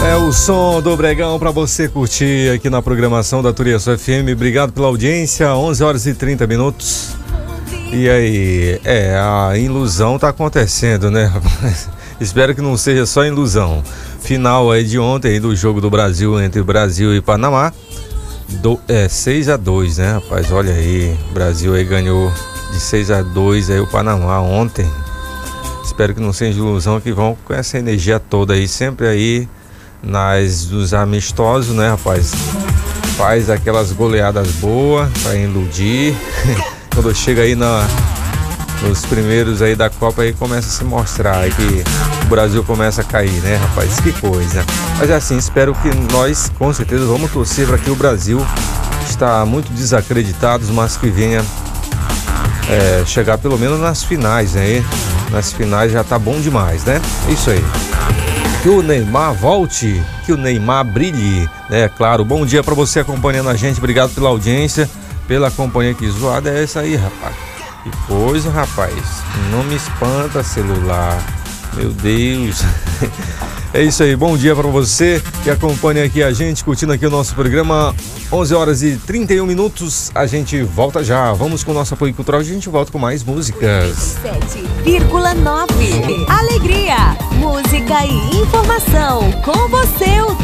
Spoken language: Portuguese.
É o som do Bregão para você curtir aqui na programação da Turiaçu FM. Obrigado pela audiência, 11 horas e 30 minutos. E aí, a ilusão tá acontecendo, né, rapaz? Espero que não seja só ilusão. Final aí de ontem aí do jogo do Brasil entre o Brasil e Panamá. 6-2, né, rapaz? Olha aí, o Brasil aí ganhou de 6-2 aí o Panamá ontem. Espero que não seja ilusão, que vão com essa energia toda aí, sempre aí dos amistosos, né, rapaz? Faz aquelas goleadas boas pra iludir. Quando chega aí nos primeiros aí da Copa, aí começa a se mostrar aí que o Brasil começa a cair, né, rapaz? Que coisa. Mas é assim, espero que nós, com certeza, vamos torcer para que o Brasil está muito desacreditado, mas que venha chegar pelo menos nas finais, né? Nas finais já tá bom demais, né? É isso aí. Que o Neymar volte, que o Neymar brilhe, né? Claro, bom dia para você acompanhando a gente, obrigado pela audiência, pela companhia. Que zoada é essa aí, rapaz? Que coisa, rapaz, não me espanta celular, meu Deus. É isso aí, bom dia para você que acompanha aqui a gente, curtindo aqui o nosso programa. 11 horas e 31 minutos, a gente volta já. Vamos com o nosso apoio cultural, a gente volta com mais músicas. 7,9 Alegria, música e informação com você o